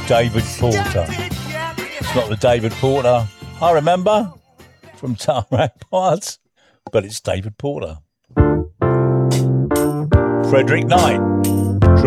David Porter. It's not the David Porter I remember from Tarmac Parts, but it's David Porter. Frederick Knight.